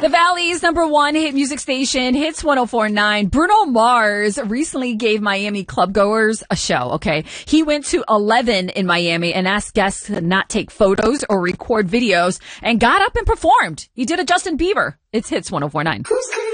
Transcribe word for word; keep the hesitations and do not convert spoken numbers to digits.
The Valley's number one hit music station, Hits one oh four point nine. Bruno Mars recently gave Miami clubgoers a show, okay? He went to eleven in Miami and asked guests to not take photos or record videos and got up and performed. He did a Justin Bieber. It's Hits one oh four point nine.